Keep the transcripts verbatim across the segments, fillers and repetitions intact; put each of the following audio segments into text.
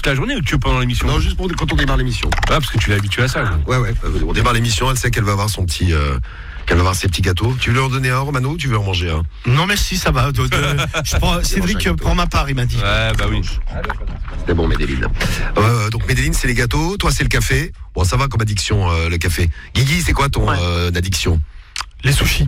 toute la journée ou tu veux pendant l'émission? Non, juste pour quand on démarre l'émission. Ah, parce que tu l'as habitué à ça. Ouais, ouais. On démarre l'émission, elle sait qu'elle va avoir son petit. Euh, qu'elle va avoir ses petits gâteaux. Tu veux lui en donner un, Romano, ou tu veux en manger un? Non, merci, ça va. De, de, je prends, Cédric prend ma part, il m'a dit. Ouais, bah oui. C'était bon, Médéline. Euh, donc, Médéline, c'est les gâteaux. Toi, c'est le café. Bon, ça va comme addiction, euh, le café. Guigui, c'est quoi ton ouais. euh, addiction? Les sushis.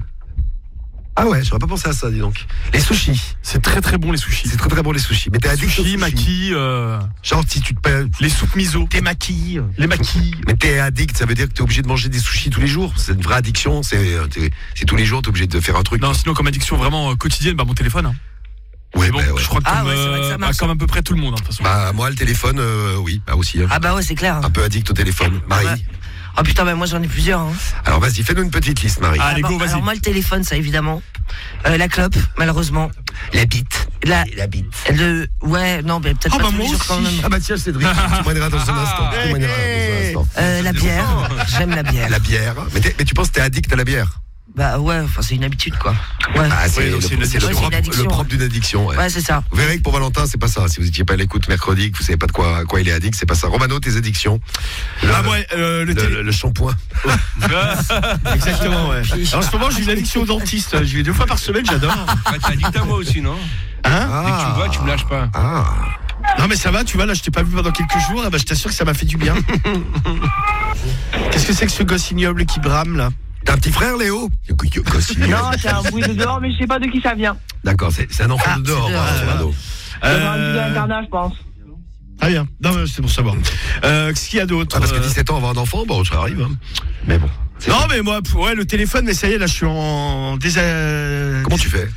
Ah ouais, j'aurais pas pensé à ça, dis donc. Les sushis. C'est très très bon les sushis. C'est très très bon les sushis. Mais t'es addict aux sushis. Maki, euh... genre si tu te payes... Les soupes miso. Tes maquis. Les maquis. Mais t'es addict, ça veut dire que t'es obligé de manger des sushis tous les jours. C'est une vraie addiction. C'est, c'est tous les jours, t'es obligé de faire un truc. Non, sinon comme addiction vraiment euh, quotidienne, bah mon téléphone. Hein. Ouais, bon, bah, ouais. Je crois que ah comme, ouais, c'est vrai que ça euh, marche. bah, comme à peu près tout le monde, hein, de toute façon. Bah moi le téléphone, euh, oui, bah aussi. Hein. Ah bah ouais, c'est clair. Un peu addict au téléphone. Marie. Ouais. Ah oh putain, bah moi j'en ai plusieurs. Hein. Alors vas-y, fais-nous une petite liste, Marie. Ah, allez, go, vas-y. Alors moi le téléphone, ça évidemment. Euh, la clope, malheureusement. La bite. La, la bite. Le, ouais, non, mais peut-être oh, pas bah tous les jours quand même. Ah bah tiens, Cédric, tu m'aideras dans un instant. Tu m'aideras dans un instant. Euh, la bière, j'aime la bière. La bière. Mais, mais tu penses que t'es addict à la bière? Bah ouais, enfin c'est une habitude quoi. Ouais. Ah, c'est, oui, le, c'est, c'est, le, ouais, propre, c'est le propre d'une addiction. Ouais. ouais, c'est ça. Vous verrez que pour Valentin, c'est pas ça. Si vous étiez pas à l'écoute mercredi, que vous savez pas de quoi, à quoi il est addict, c'est pas ça. Romano, tes addictions. Le, ah ouais, euh, le, le, télé... le, le shampoing. Exactement, ouais. Alors, en ce moment, j'ai une addiction au dentiste. J'y vais deux fois par semaine, j'adore. Ah, t'es addict à moi aussi, non? Hein? Ah. Dès que tu me vois, tu me lâches pas. Ah. Non mais ça va, tu vois, là je t'ai pas vu pendant quelques jours, là, bah, je t'assure que ça m'a fait du bien. Qu'est-ce que c'est que ce gosse ignoble qui brame là? T'as un petit frère, Léo? Non, c'est un bruit de dehors, mais je sais pas de qui ça vient. D'accord, c'est, c'est un enfant ah, de dehors. C'est euh... un de l'internat, je pense. Très bien, non mais c'est pour savoir. Euh, qu'est-ce qu'il y a d'autre? Ah, parce que dix-sept ans, avoir un enfant, bon, ça arrive. Hein. Mais bon. Non mais moi, ouais, le téléphone, mais ça y est, là je suis en dés... Comment tu fais?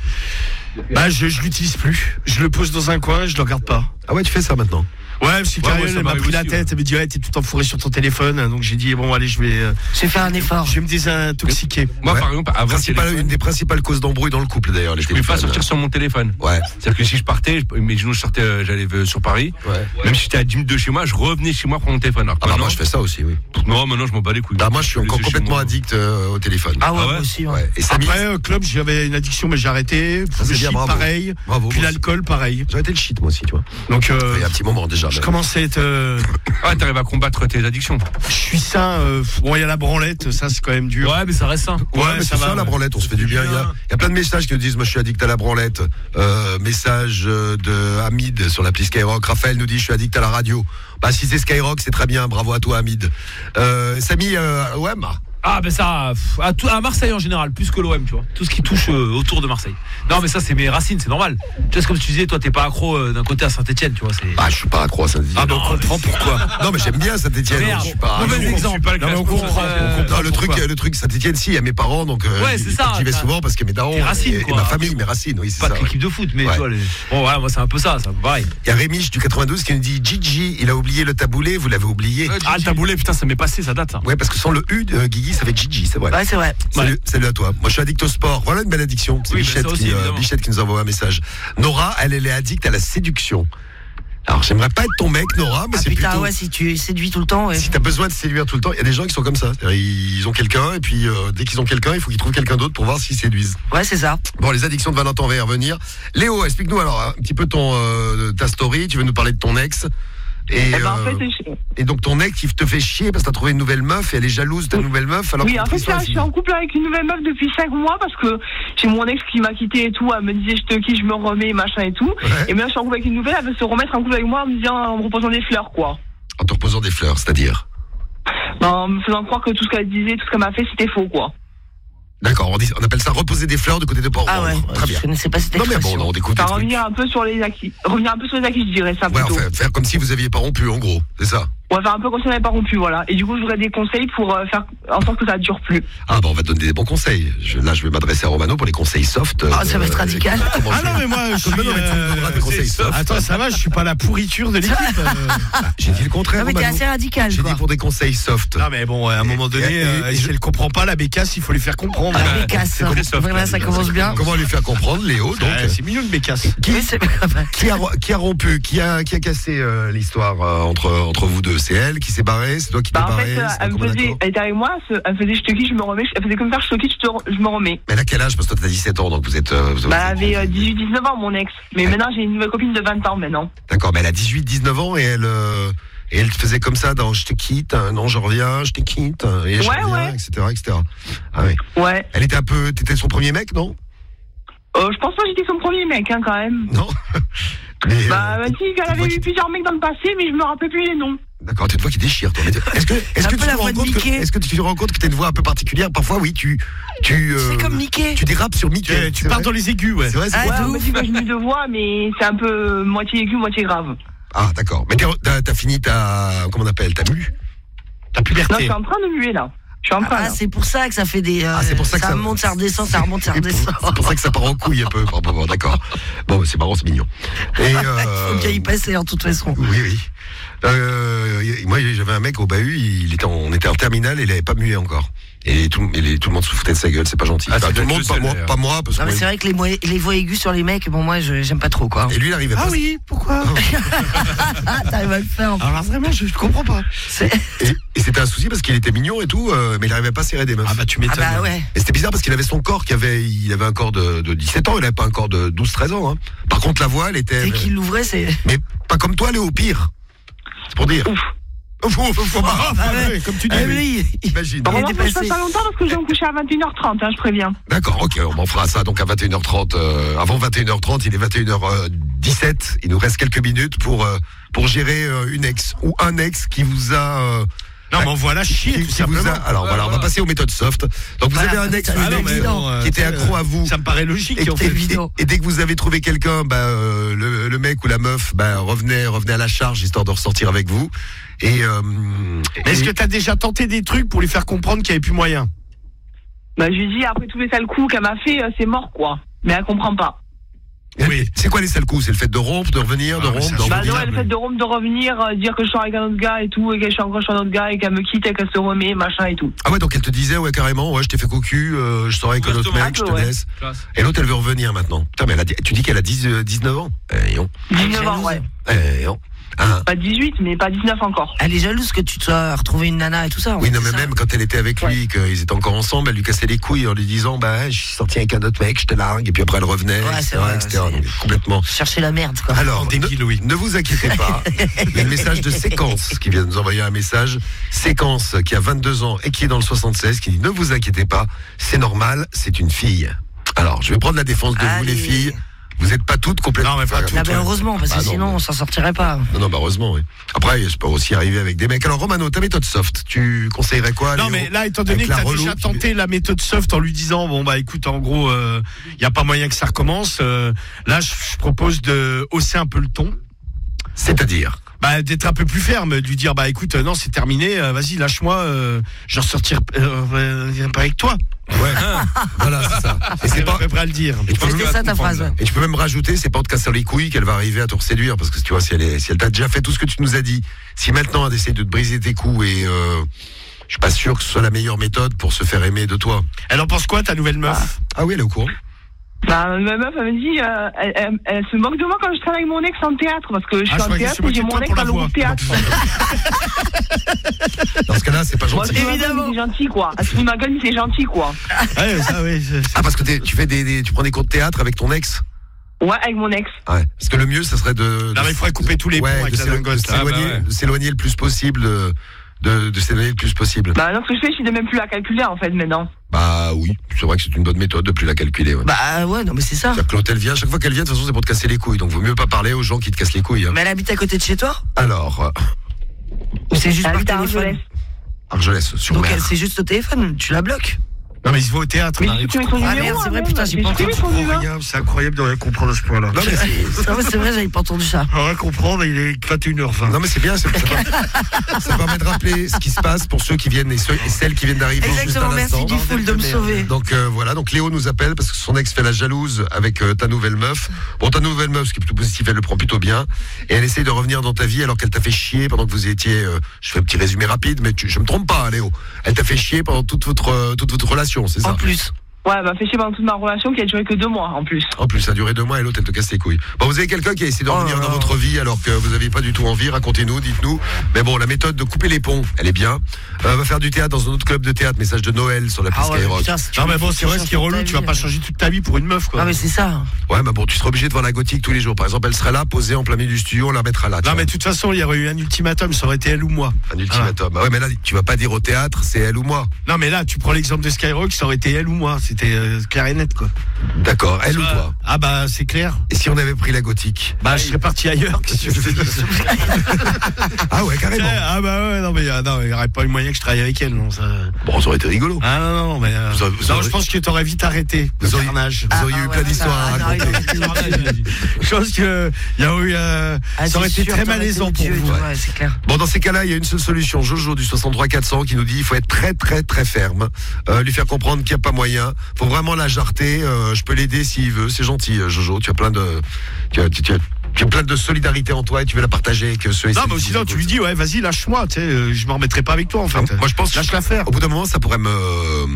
Bah je, je l'utilise plus. Je le pose dans un coin, je le regarde pas. Ah ouais, tu fais ça maintenant? Ouais, parce que Karine, elle m'a pris la tête, elle m'a dit ouais, t'es tout enfourré sur ton téléphone, donc j'ai dit bon allez, je vais euh, je vais faire un effort. Je vais me désintoxiquer. Moi ouais. par exemple, avant Principal, une des principales causes d'embrouille dans le couple d'ailleurs, les je pouvais pas sortir sur mon téléphone. Ouais. C'est-à-dire que si je partais, mes genoux je sortais, euh, j'allais euh, sur Paris. Ouais. Même si j'étais à dix minutes de chez moi, je revenais chez moi prendre mon téléphone. Alors, ah bah moi je fais ça aussi, oui. Non, maintenant je m'en bats les couilles. Bah moi je suis encore complètement addict euh, au téléphone. Ah ouais, ah ouais moi aussi. Ouais. Ouais. Et Samy, après euh, club, j'avais une addiction mais j'ai arrêté. Ça, c'est le bien, shit, bravo. pareil. Bravo. Puis l'alcool pareil. J'ai arrêté le shit moi aussi, tu vois. Donc euh, il y a un petit moment déjà. Je commençais à être euh... ah, t'arrives à combattre tes addictions. Je suis sain. Euh, bon, il y a la branlette, ça c'est quand même dur. Ouais, mais ça reste sain. Ouais, ouais mais ça c'est va, ça la branlette, on se fait du bien. Il y a, il y a plein de messages qui nous disent moi je suis addict à la branlette. Euh, message de Hamid sur l'appli Skyrock. Raphaël nous dit je suis addict à la radio. Bah si c'est Skyrock, c'est très bien. Bravo à toi Hamid. Euh, Samy, euh, ouais. Ah ben ça, à, tout, à Marseille en général, plus que l'O M, tu vois. Tout ce qui touche euh, autour de Marseille. Non mais ça c'est mes racines, c'est normal. Tu vois, c'est comme tu disais, toi t'es pas accro euh, d'un côté à Saint-Etienne, tu vois. C'est... Ah je suis pas accro à Saint-Etienne. Ah ben on comprend pourquoi. Non mais j'aime bien Saint-Etienne. Merde, je suis pas mauvais accro. exemple. Pas le non, mais on comprend, euh, on comprend non, le truc, le truc Saint-Etienne, si, il y a mes parents, donc euh, ouais, c'est ça, j'y vais souvent parce que mes darons racines, et, et ma famille, mes racines, oui c'est pas ça. Pas l'équipe ouais. de foot, mais ouais. tu vois. Les... Bon voilà, moi c'est un peu ça, c'est un peu pareil. Il y a Rémi du quatre-vingt-douze qui nous dit Gigi, il a oublié le taboulé, vous l'avez oublié. Euh, ah le taboulé, putain, ça m'est passé, ça date. Ça. Ouais, parce que sans le U de Guigui, ça fait Gigi, c'est vrai. Ouais, c'est vrai. Salut, ouais. Salut à toi. Moi, je suis addict au sport. Voilà une belle addiction. C'est oui, Bichette, aussi, qui, euh, Bichette qui nous envoie un message. Nora, elle, elle est addict à la séduction. Alors, j'aimerais pas être ton mec, Nora, mais ah, c'est putain, plutôt... ouais, si tu séduis tout le temps, ouais. Si t'as besoin de séduire tout le temps, il y a des gens qui sont comme ça. Ils ont quelqu'un, et puis euh, dès qu'ils ont quelqu'un, il faut qu'ils trouvent quelqu'un d'autre pour voir s'ils séduisent. Ouais, c'est ça. Bon, les addictions de Valentin, on va y revenir. Léo, explique-nous alors un petit peu ton euh, ta story. Tu veux nous parler de ton ex. Et, eh ben, euh, en fait, je... et donc ton ex qui te fait chier parce que t'as trouvé une nouvelle meuf et elle est jalouse de ta nouvelle meuf. Alors oui, en fait, là, je suis en couple avec une nouvelle meuf depuis cinq mois parce que j'ai mon ex qui m'a quitté et tout. Elle me disait je te quitte, je me remets, machin et tout. Ouais. Et maintenant, je suis en couple avec une nouvelle. Elle veut se remettre en couple avec moi en me disant, en me reposant des fleurs, quoi. En te reposant des fleurs, c'est-à-dire ben, en me faisant croire que tout ce qu'elle disait, tout ce qu'elle m'a fait, c'était faux, quoi. D'accord, on, dit, on appelle ça reposer des fleurs du côté de Port-Royal. Ah ouais, très bien. Je ne sais pas cette expression. Non mais bon, on découvre des trucs. Revenir un peu sur les acquis, revenir un peu sur les acquis, je dirais ça plutôt. Ouais, enfin, faire comme si vous aviez pas rompu, en gros, c'est ça. On va faire un peu comme si on n'avait pas rompu, voilà. Et du coup, je voudrais des conseils pour euh, faire en sorte que ça ne dure plus. Ah bah on va te donner des bons conseils. Je, là, je vais m'adresser à Romano pour les conseils soft. Ah, euh, ça va être radical. Ah non, mais moi, je suis... Non, mais tu me donneras des conseils soft. Attends, ça va, je suis pas la pourriture de l'équipe. Ah, j'ai dit le contraire, non, mais t'es assez radical, j'ai quoi. dit pour des conseils soft. Non, mais bon, à un moment donné, et, et, euh, et si je... elle comprend pas la bécasse, il faut lui faire comprendre. La bécasse, vraiment, ça commence bien. Comment lui faire comprendre, Léo donc euh, c'est mignon une bécasse. Qui, qui, a, qui a rompu, qui a, qui a cassé euh, l'histoire euh, entre, entre vous deux? deux. C'est elle qui s'est barrée, c'est toi qui t'es Bah, en barré. fait, euh, c'est elle, me comment, faisait, d'accord elle était avec moi, elle se- elle faisait je te quitte, je me remets. Elle faisait comme ça, je te quitte, je, te, je me remets. Mais elle a quel âge? Parce que toi, t'as dix-sept ans, donc vous êtes. Euh, vous, Bah, vous elle êtes- avait dix-huit dix-neuf ans, mon ex. Mais Ouais. maintenant, j'ai une nouvelle copine de vingt ans maintenant. D'accord, mais elle a dix-huit dix-neuf ans et elle. Euh, et elle te faisait comme ça dans je te quitte, hein, non, je reviens, je te quitte, hein, et je Ouais, reviens, ouais. et cetera, et cetera. Ah oui. Ouais. Elle était un peu. T'étais son premier mec, non? Euh, je pense pas que j'étais son premier mec, hein, quand même. Non. Mais, Bah, elle euh, m'a dit qu'elle tu vois avait eu qu'il- plusieurs mecs dans le passé, mais je me rappelle plus les noms. D'accord, t'as une voix qui déchire, toi. Mais t'es- Est-ce que, est-ce un que peu tu la te voix rends de compte que, Mickey. est-ce que tu te rends compte que t'as une voix un peu particulière? Parfois, oui, tu, tu, euh, C'est comme Mickey. tu dérapes sur Tu, Mickey. tu c'est pars vrai dans les aigus, ouais. C'est vrai, c'est Ah, vrai. Ouais, de on me ouf. dit que j'ai mis de voix, mais c'est un peu moitié aigu, moitié grave. Ah, d'accord. Mais t'es- t'as, t'as fini ta, comment on appelle, ta mue? Ta Non, je puberté. suis en train de muer, là. Je suis en train, Ah, là. c'est pour ça que ça fait des. euh, Ah, c'est pour ça que ça- remonte, ça redescend, ça remonte, ça C'est pour- redescend. C'est pour ça que ça part en couille un peu. Bon, bon, bon, d'accord. Bon, c'est marrant, c'est mignon. Et, euh, Faut bien y passer en toute façon. Oui, oui. Euh, y- moi, j'avais un mec au bahut, il était en- on était en terminale et il avait pas mué encore. Et tout, et les- tout le monde se foutait de sa gueule, c'est pas gentil. Ah, Enfin, c'est tout le peut-être monde, le pas seul, moi, d'ailleurs. pas moi, parce Non, mais que. c'est vrai que les, mo- les voix aiguës sur les mecs, bon, moi, je- j'aime pas trop, quoi. Et lui, il arrivait Ah pas. oui, pourquoi? Ah, t'arrives à le faire. en plus. Alors vraiment, je, je comprends pas. C'est- Et, et c'était un souci parce qu'il était mignon et tout, euh, mais il arrivait pas à serrer des meufs. Ah bah tu Ah, m'étonnes. bah ouais. Et c'était bizarre parce qu'il avait son corps qui avait, il avait un corps de, de dix-sept ans, il avait pas un corps de douze treize ans. Hein. Par contre, la voix, elle était. Dès qu'il l'ouvrait, c'est. Mais pas comme toi, Léo, pire. C'est pour dire. Ouf. Ouf, ouf, ouf, Ah, ouf. bah ouais, comme tu dis. Ah, oui. oui. Imagine. Par Il est contre, je dépassé. passe pas longtemps parce que je vais me coucher à vingt et une heures trente, hein, je préviens. D'accord, ok, on m'en fera ça donc à vingt et une heures trente. Euh, avant vingt et une heures trente, il est vingt et une heures dix-sept. Il nous reste quelques minutes pour, euh, pour gérer euh, une ex ou un ex qui vous a. Euh, Non, mais on voit la qui, chier, tout qui vous simplement. a- alors Ouais, voilà, on va voilà. passer aux méthodes soft. Donc vous Voilà, avez un ex, c'est ou une Ah non, ex mais bon, euh, qui était euh, accro à vous. Ça me paraît logique. Et, en et- fait. évident. et- et dès que vous avez trouvé quelqu'un, bah, euh, le, le mec ou la meuf bah, revenait, revenait à la charge histoire de ressortir avec vous. Et, euh, Mais est-ce et- que t'as déjà tenté des trucs pour lui faire comprendre qu'il n'y avait plus moyen? Bah, je lui dis, après tous les sales coups qu'elle m'a fait, euh, c'est mort, quoi. Mais elle comprend pas. Oui. C'est quoi les sales coups? C'est le fait de rompre, de revenir, de Ah, mais rompre, ça, de je Bah, revenir. non, le fait de rompre, de revenir, euh, dire que je sors avec un autre gars et tout, et que je suis encore chez un autre gars, et qu'elle me quitte, et qu'elle se remet, machin et tout. Ah ouais, donc elle te disait, ouais, carrément, ouais, je t'ai fait cocu, euh, je sors avec un autre Ouvertement. mec, je te Ouais. laisse. Classe. Et l'autre, elle veut revenir maintenant. Putain, mais elle a, dit- tu dis qu'elle a dix, euh, dix-neuf ans? Eh, non. dix-neuf ans, ouais. Eh, non. Ah. Pas dix-huit, mais pas dix-neuf encore. Elle est jalouse que tu te sois retrouvé une nana et tout ça. Oui, non, mais c'est ça. même quand elle était avec lui, qu'ils étaient encore ensemble, elle lui cassait les couilles en lui disant, bah, je suis sorti avec un autre mec, je te largue, et puis après elle revenait, Ouais, et c'est cetera, vrai, et cetera. c'est- Donc, complètement. Chercher la merde, quoi. Alors, En débile, ne, oui. ne vous inquiétez pas. Il y a un message de Séquence qui vient de nous envoyer un message. Séquence qui a vingt-deux ans et qui est dans le soixante-seize, qui dit ne vous inquiétez pas, c'est normal, c'est une fille. Alors, je vais prendre la défense de vous, Allez. les filles. Vous n'êtes pas toutes complètement. Non, mais pas Enfin, toutes. Ah, ben heureusement, parce que Bah non, sinon, mais- on s'en sortirait pas. Non, non, bah heureusement, oui. Après, je peux aussi arriver avec des mecs. Alors, Romano, ta méthode soft, tu conseillerais quoi? Non, Léo mais là, étant donné Avec que la t'as relou déjà qui- tenté la méthode soft en lui disant, bon, bah, écoute, en gros, il n'y a pas moyen que ça recommence, euh, là, je je propose de hausser un peu le ton. C'est-à-dire Bah, d'être un peu plus ferme, de lui dire, bah, écoute, euh, non, c'est terminé, euh, vas-y, lâche-moi, euh, je ressortir euh, euh, pas avec toi. Ouais, voilà, c'est ça. Et c'est C'est pas. à peu près à le dire. Et tu peux C'était même- ça ta phrase. ouais. Et je peux même rajouter, c'est pas en te cassant les couilles qu'elle va arriver à te reséduire, parce que tu vois, si elle est, si elle t'a déjà fait tout ce que tu nous as dit, si maintenant elle essaie de te briser tes coups et euh, je suis pas sûr que ce soit la meilleure méthode pour se faire aimer de toi. Elle en pense quoi, ta nouvelle meuf? Ah oui, elle est au courant. Bah, ma meuf, elle me dit, euh, elle, elle- elle se moque de moi quand je travaille avec mon ex en théâtre, parce que je suis Ah, je en croyais qu'elle théâtre se et j'ai moquait de mon toi ex pour dans la le voix. groupe théâtre. Dans ce cas-là, c'est pas Moi, gentil. c'est évidemment, c'est gentil, quoi. Elle se fout de ma gueule, mais c'est gentil, quoi. Ouais, ça, oui. c'est- Ah, parce que t'es- tu fais des, des- tu prends des cours de théâtre avec ton ex. Ouais, avec mon ex. Ouais. Parce que le mieux, ça serait de. Non, mais il faudrait couper tous les ouais, ponts avec de la s'élo- dingote, de là. s'éloigner, Ah, bah ouais. de s'éloigner le plus possible, de, de, de s'éloigner le plus possible. Bah, non, ce que je fais, je suis de même plus la calculer, en fait, maintenant. Bah oui, c'est vrai que c'est une bonne méthode de plus la calculer. Ouais. Bah ouais, non, mais c'est ça. C'est-à-dire que quand elle vient, chaque fois qu'elle vient, de toute façon, c'est pour te casser les couilles. Donc, vaut mieux pas parler aux gens qui te cassent les couilles. Hein. Mais elle habite à côté de chez toi? Alors, euh, Ou c'est juste Elle par habite à téléphone? Argelès. Argelès, sur Donc mer. elle, c'est juste au téléphone, tu la bloques. Non, mais il se voit au théâtre, Mais Marie, j'ai tu supprimé son comprends Ah, numéro. merde, c'est vrai, hein, putain, même. j'ai pas supprimé son numéro. rien, c'est incroyable de rien comprendre à ce point-là. Non, mais c'est- Ça va, c'est vrai, j'avais pas entendu ça. Rien comprendre, il est vingt et une heures vingt. non, mais c'est bien, ça, ça permet- ça permet de rappeler ce qui se passe pour ceux qui viennent et, ceux, et celles qui viennent d'arriver juste à Exactement, merci l'instant. du full de me sauver. Donc euh, voilà, donc Léo nous appelle parce que son ex fait la jalouse avec euh, ta nouvelle meuf. Bon, ta nouvelle meuf, ce qui est plutôt positif, elle le prend plutôt bien. Et elle essaye de revenir dans ta vie alors qu'elle t'a fait chier pendant que vous étiez... euh, je fais un petit résumé rapide, mais tu, je me trompe pas, hein, Léo. Elle t'a fait chier pendant toute votre, euh, toute votre relation, c'est ça? En plus. Ouais, elle m'a fait chier pendant toute ma relation qui a duré que deux mois en plus. En plus, ça a duré deux mois et l'autre, elle te casse les couilles. Bon, vous avez quelqu'un qui a essayé de revenir Oh là dans là. votre vie alors que vous n'aviez pas du tout envie, racontez-nous, dites-nous. Mais bon, la méthode de couper les ponts, elle est bien. Euh, va faire du théâtre dans un autre club de théâtre, message de Noël sur la piste Ah ouais, Skyrock. putain, si tu Non veux mais bon, que c'est tu vrai, ce changes qui est toute relou, ta tu vas vie, pas euh. changer toute ta vie pour une meuf, quoi. Ah mais c'est ça. Ouais, mais bon, tu seras obligé de voir la gothique tous les jours. Par exemple, elle serait là, posée en plein milieu du studio, on la mettra là. tu Non vois. mais de toute façon, il y aurait eu un ultimatum, ça aurait été elle ou moi. Un ultimatum. Ah ouais, mais là, tu vas pas dire au théâtre, c'est elle ou moi. Non mais là, tu prends l'exemple de Skyrock, ça aurait été elle ou moi. C'était euh, clair et net, quoi. D'accord, elle ou Ah, toi. Ah bah c'est clair. Et si on avait pris la gothique? Bah je serais parti ailleurs. qu'est-ce que je te dis Ah ouais, carrément. Ah bah ouais, non mais euh, non, il y aurait pas eu moyen que je travaille avec elle, non ça. Bon, ça aurait été rigolo. Ah non non, mais euh, Vous aurez- vous non, aurez- je pense que t'aurais vite arrêté. Vous le auriez- carnage. Vous auriez Ah, eu ouais, plein ouais, d'histoires à ça, raconter. Je pense que il y a eu euh, Ah, ça aurait c'est été sûr, très t'aurais malaisant été pour odieux, vous. ouais, c'est clair. Bon, dans ces cas-là, il y a une seule solution. Jojo du soixante-trois quatre cents qui nous dit il faut être très très très ferme, euh, lui faire comprendre qu'il n'y a pas moyen. Faut vraiment la jarter. Euh, je peux l'aider s'il veut. C'est gentil, euh, Jojo. Tu as plein de, tu as, tu, tu as, tu as plein de solidarité en toi et tu veux la partager avec ceux et Non celles mais qui sinon nous tu lui écoutent. dis ouais vas-y lâche-moi, tu sais, euh, je m'en remettrai pas avec toi en fait. Ah, moi, je pense. lâche l'affaire. Au bout d'un moment, ça pourrait me. euh,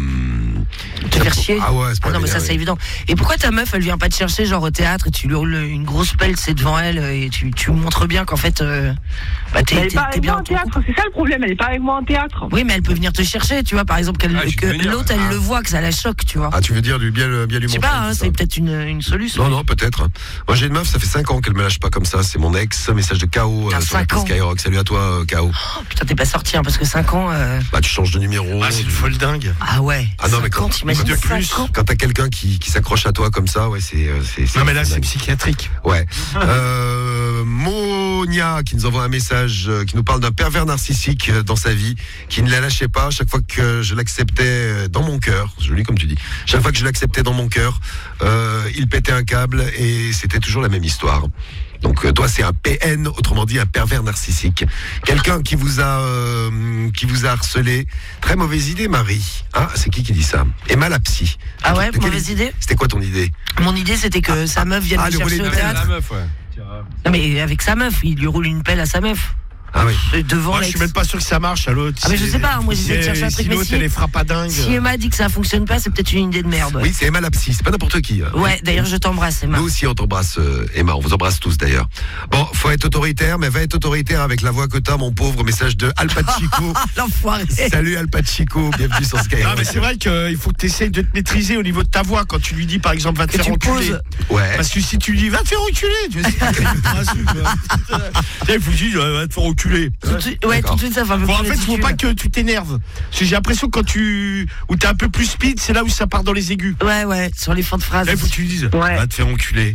Te ça faire pour- chier. Ah ouais, c'est Ah pas non mais ça c'est évident. Et pourquoi ta meuf elle vient pas te chercher genre au théâtre et tu lui roules une grosse pelle c'est devant elle et tu, tu montres bien qu'en fait euh, bah t'es, Elle est t'es- pas t'es avec bien moi en dans ton théâtre, c'est ça le problème, elle est pas avec moi en théâtre. Oui mais elle peut venir te chercher tu vois par exemple qu'elle- Ah, je que peux venir, l'autre ouais. elle Ah. le voit que ça la choque tu vois. Ah, tu veux dire du bien, le- bien lui Je sais montrer. pas hein, c'est ça. c'est peut-être une, une solution. Non, non, peut-être. Moi, j'ai une meuf, ça fait cinq ans qu'elle me lâche pas comme ça. C'est mon ex. Message de K O Putain, euh, sur la cinq piste ans. Skyrock. Salut à toi, euh, K O. Oh, putain t'es pas sorti hein, parce que cinq ans euh, Bah, tu changes de numéro. Ah c'est une folle dingue. ah ouais. Ah non, mais cinq quand- ans, t'imagines de plus, cinq ans. Quand t'as quelqu'un qui, qui s'accroche à toi comme ça, ouais, c'est. euh, c'est, c'est Non mais là c'est dingue. psychiatrique. Ouais. Euh, Monia qui nous envoie un message, euh, qui nous parle d'un pervers narcissique euh, dans sa vie, qui ne la lâchait pas chaque fois que je l'acceptais euh, dans mon cœur. Joli comme tu dis. Chaque fois que je l'acceptais dans mon cœur, euh, il pétait un câble et c'était toujours la même histoire. Donc euh, toi c'est un P N, autrement dit un pervers narcissique. Quelqu'un qui vous a euh, qui vous a harcelé. Très mauvaise idée, Marie. Ah, c'est qui qui dit ça? Emma la psy. Ah ouais De quelle- mauvaise idée. C'était quoi ton idée? Mon idée c'était que sa meuf vienne ah, le lui rouler chercher une au pelle, théâtre. La meuf, ouais. Non mais avec sa meuf il lui roule une pelle à sa meuf. Ah oui. Euh, Devant Moi je l'ex. suis même pas sûr que ça marche à l'autre. Ah, mais je sais pas, moi, j'essaie de Si- chercher un si truc, mais l'autre si- elle les fera pas dingue. Si Emma dit que ça fonctionne pas, c'est peut-être une idée de merde. Oui, c'est Emma la psy. C'est pas n'importe qui. hein. Ouais, d'ailleurs, je t'embrasse, Emma. Nous aussi, on t'embrasse, euh, Emma. On vous embrasse tous, d'ailleurs. Bon, faut être autoritaire, mais va être autoritaire avec la voix que t'as, mon pauvre. Message de Al Pacino. Ah, l'enfoiré. Salut Al Pacino, bienvenue sur Non Skyrock. mais c'est vrai qu'il faut que tu essayes de te maîtriser au niveau de ta voix quand tu lui dis par exemple va te Que faire tu enculer. poses. Ouais. Parce que si tu lui dis va te faire enculer, tu vois, c'est il faut que tu dises va te faire enculer. Tout de suite- Ouais, tout de suite, ça fait un peu Bon, en plus fait, il faut ridicule. pas que tu t'énerves. Parce que j'ai l'impression que quand tu où t'es un peu plus speed, c'est là où ça part dans les aigus. Ouais, ouais, sur les fins de phrase. Là, il faut que tu lui dises Ouais. va te faire enculer.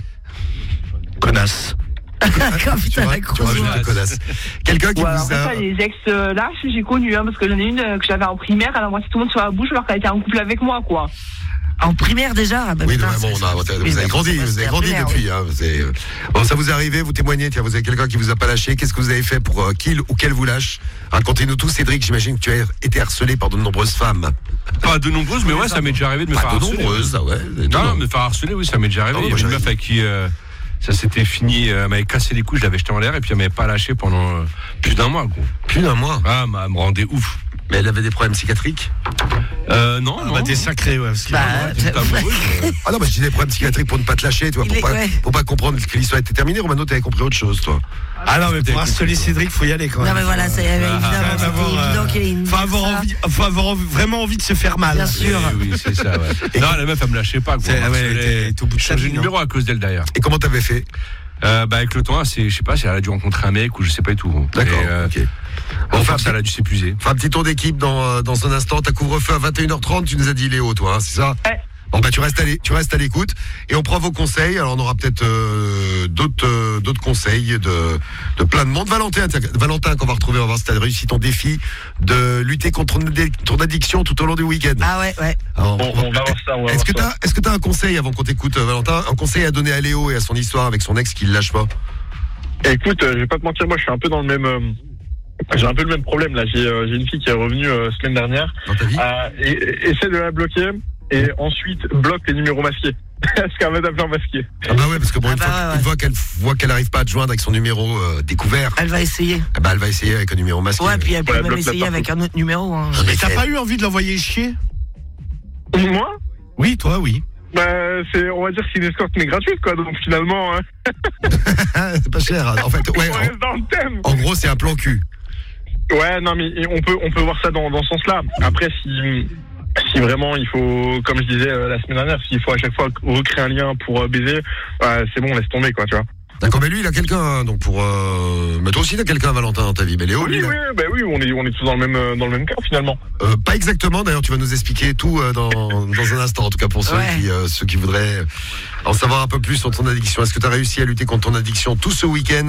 Connasse. D'accord, Tu putain, vois, la tu grosse rajoutes voix. la connasse. Quelqu'un qui Ouais, en vous fait, a. ça, les ex euh, lâches, j'ai connu, hein, parce que j'en ai une euh, que j'avais en primaire, elle embrassait tout le monde sur la bouche alors qu'elle était en couple avec moi, quoi. En primaire déjà. Ah bah, Oui, putain, non, mais bon, c'est- on a- c'est- vous oui, avez mais grandi, c'est vous avez la grandi primaire, depuis. Hein, c'est, euh, bon, ça vous est arrivé, vous témoignez, tiens, vous avez quelqu'un qui vous a pas lâché. Qu'est-ce que vous avez fait pour euh, qu'il ou qu'elle vous lâche? Racontez-nous tout, Cédric. J'imagine que tu as été harcelé par de nombreuses femmes. Pas de nombreuses, mais ouais, ça m'est déjà arrivé de me faire Pas de harceler. nombreuses, ah ouais. Non, non, me faire harceler, oui, ça m'est déjà arrivé. Ah ouais, Il y avait moi, une meuf j'avais- avec qui euh, ça s'était fini, euh, elle m'avait cassé les couilles, je l'avais jeté en l'air et puis elle m'avait pas lâché pendant euh, plus d'un mois, gros. Plus d'un mois. Ah, bah, elle me rendait ouf. Mais elle avait des problèmes psychiatriques. Euh, non, Ah non. bah t'es sacré, ouais. Parce que Bah, Une amoureuse, euh, Ah non, bah je disais des problèmes psychiatriques pour ne pas te lâcher, tu vois, Il pour est- pas, ouais. pour pas comprendre que l'histoire était terminée. Romano, t'avais compris autre chose, toi. Ah non, mais pour harceler Cédric, faut y aller quand même. Non, mais voilà, c'est évidemment, Faut c'était avoir, euh, évident qu'il y ait une. faut avoir ça. envie, faut avoir envie- vraiment envie de se faire mal. Bien sûr. Oui, oui, c'est ça, ouais. Non, la meuf, elle me lâchait pas, gros. C'est- Elle me ouais, harcelait. t'es- t'es au bout de J'ai ta changé vie, de numéro à cause d'elle, d'ailleurs. Et comment t'avais fait? Euh, bah, avec le temps, c'est, je sais pas, si elle a dû rencontrer un mec ou je sais pas et tout. D'accord, Mais, euh, ok. Bon, Enfin, enfin, ça, elle a dû s'épuiser. Enfin, un petit tour d'équipe dans, euh, dans un instant. T'as couvre-feu à vingt et une heures trente, tu nous as dit Léo, toi, hein, c'est ça? Ouais. Bon, bah, tu restes à l'é- tu restes à l'écoute et on prend vos conseils. Alors, on aura peut-être euh, d'autres euh, d'autres conseils de, de plein de monde. Valentin, tiens, Valentin, qu'on va retrouver, on va voir si t'as réussi ton défi de lutter contre ton addi- ton addiction tout au long du week-end. Ah ouais, ouais. Alors, On, on va voir ça, on va Est-ce que voir ça. t'as, est-ce que t'as un conseil avant qu'on t'écoute, euh, Valentin? Un conseil à donner à Léo et à son histoire avec son ex qui le lâche pas? Écoute, euh, je vais pas te mentir, moi je suis un peu dans le même... euh, j'ai un peu le même problème là. J'ai, euh, j'ai une fille qui est revenue euh, semaine dernière. Dans ta vie? Euh, et, et- essaie de la bloquer et ensuite bloque les numéros masqués. Parce qu'elle va t'appeler en masqué. Ah bah ouais, parce que bon, Ah une, bah fois, ouais, ouais. une fois qu'elle voit qu'elle arrive pas à te joindre avec son numéro euh, découvert, Elle va essayer. eh bah elle va essayer avec un numéro masqué. Ouais, puis elle peut Ouais, même bloque-la essayer partout. avec un autre numéro. Hein. Mais t'as pas eu envie de l'envoyer chier? Moi Oui, toi, oui. Bah, c'est, on va dire que c'est une escorte mais gratuite, quoi. Donc finalement, hein, C'est pas cher. En fait, ouais. on reste dans le thème. En, en gros, c'est un plan cul. Ouais, non, mais on peut, on peut voir ça dans, dans ce sens-là. Après, si, si vraiment il faut, comme je disais euh, la semaine dernière, s'il faut à chaque fois recréer un lien pour euh, baiser, euh, c'est bon, laisse tomber, quoi, tu vois. D'accord, mais lui, il a quelqu'un, hein, donc pour. Euh... Mais toi aussi, t'as quelqu'un, Valentin, dans ta vie. Mais Léo, lui. Oui, il a- oui, bah oui, on est, on est tous dans le même, euh, dans le même cas, finalement. Euh, pas exactement, d'ailleurs, tu vas nous expliquer tout euh, dans, dans un instant, en tout cas pour ceux, Ouais. qui, euh, ceux qui voudraient en savoir un peu plus sur ton addiction. Est-ce que tu as réussi à lutter contre ton addiction tout ce week-end?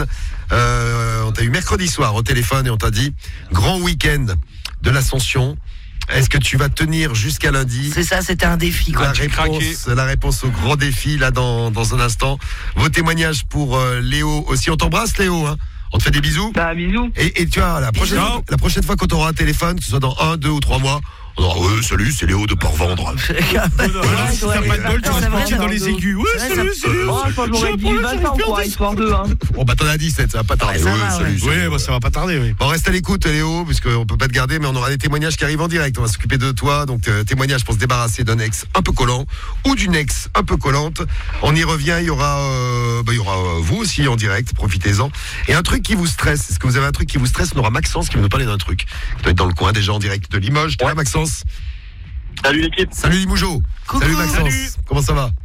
euh, On t'a eu mercredi soir au téléphone et on t'a dit grand week-end de l'Ascension. Est-ce que tu vas tenir jusqu'à lundi? C'est ça, c'était un défi, quoi. La tu réponse, craquais. la réponse au grand défi, là, dans, dans un instant. Vos témoignages pour euh, Léo aussi. On t'embrasse, Léo, hein. On te fait des bisous. Bah, bisous. Et, et tu vois, la prochaine, Ciao. la prochaine fois qu'on aura un téléphone, que ce soit dans un, deux ou trois mois, on aura, ouais, salut, c'est Léo de Port-Vendre. Voilà, si t'as pas de bol, tu Non, vas c'est se vrai, planter dans ça. les aigus. Ouais, Ouais, salut, ça- salut. Oh, je pense que J'ai j'aurais un dit problème, vingt j'arrive ans, plus à quoi, descendre. histoire de, hein. Bon, bah, t'en as dix-sept, ça va pas tarder. Ouais, ça Ouais, va, salut, ouais. salut. Oui, bah, ça va pas tarder, oui. Bon, reste à l'écoute, Léo, puisqu'on peut pas te garder, mais on aura des témoignages qui arrivent en direct. On va s'occuper de toi. Donc, euh, témoignages pour se débarrasser d'un ex un peu collant ou d'une ex un peu collante. On y revient. Il y aura, euh, bah, il y aura euh, vous aussi en direct. Profitez-en. Et un truc qui vous stresse. Est-ce que vous avez un truc qui vous stresse? On aura Maxence qui va nous parler d'un truc. Il doit être dans le coin déjà en direct de Limoges. T'es là, Maxence? Salut l'équipe. Salut Limoujo. Coucou. Salut Maxence. Salut. Comment ça va?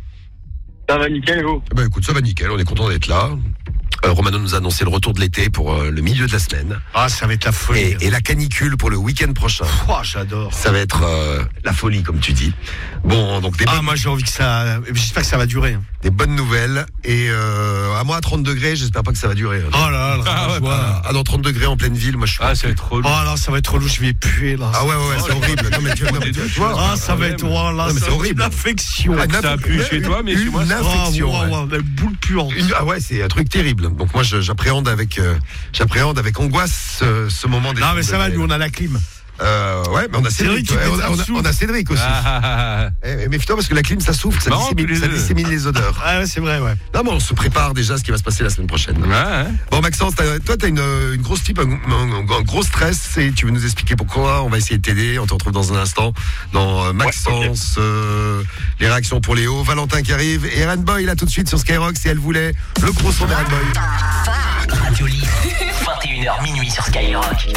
Ça va nickel, et vous? Eh ben, écoute, ça va nickel. On est content d'être là. Euh, Romano nous a annoncé le retour de l'été pour euh, le milieu de la semaine. Ah, ça va être la folie. Et, et la canicule pour le week-end prochain. Oh, j'adore. Ça va être euh, la folie, comme tu dis. Bon, donc des, Ah, bonnes, moi, j'ai envie que ça. J'espère que ça va durer. hein. des bonnes nouvelles. Et euh, à moi, à trente degrés, j'espère pas que ça va durer. Oh là là, Ah ouais, je vois. Ah, ah, dans trente degrés en pleine ville, moi je suis. Ah, ça va être trop Oh là, ça va être relou, je vais puer là. Ah ouais, ouais, ouais, c'est horrible. Non, mais tu, non, mais tu- tu vois. Ah, ça va être oh là, Non, mais ça c'est va être horrible. une infection. Ah, une Ça a plu inf- chez toi, mais une chez moi, ça- infection. Oh, ouais. wow, wow, la boule puante. Une- ah ouais, c'est un truc terrible. Donc moi, je- j'appréhende avec, euh, j'appréhende avec angoisse euh, ce moment des. Non, mais ça va, degrés. nous on a la clim. Euh, ouais, mais on a Cédric. Cédric, tu Ouais, mets on, a, ça on a- dessous. on a Cédric aussi. Ah, ah, ah, ah. Eh, méfie-toi parce que la clim, ça souffle, ça, Marrant, dissémine, tous les ça deux. dissémine les odeurs. Ah ouais, c'est vrai, ouais. Non, mais on se prépare déjà à ce qui va se passer la semaine prochaine. Ouais, ouais. Bon, Maxence, t'as- toi, tu as une, une grosse type, un, un- un gros stress, et tu veux nous expliquer pourquoi. On va essayer de t'aider. On te retrouve dans un instant dans euh, Maxence, euh, les réactions pour Léo, Valentin qui arrive, et Eren Boy là tout de suite sur Skyrock si elle voulait. Le gros son d'Eren Boy. Radio Libre, vingt et une heures minuit sur Skyrock.